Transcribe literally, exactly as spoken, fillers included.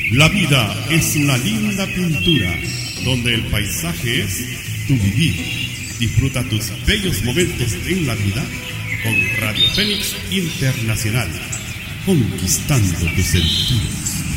La vida es una linda pintura, donde el paisaje es tu vivir. Disfruta tus bellos momentos en la vida con Radio Fénix Internacional, conquistando tus sentidos.